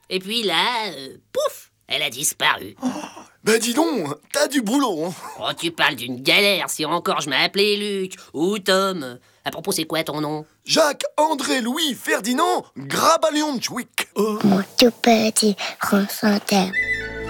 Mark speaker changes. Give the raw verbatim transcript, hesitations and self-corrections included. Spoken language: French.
Speaker 1: Et puis là, euh, pouf, elle a disparu.
Speaker 2: Oh, ben dis donc, t'as du boulot, hein.
Speaker 1: Oh, tu parles d'une galère, si encore je m'appelais Luc ou Tom. À propos, c'est quoi ton nom?
Speaker 2: Jacques-André Louis Ferdinand Grabalion-Tchouik.
Speaker 3: Mon tout petit grand sans terre.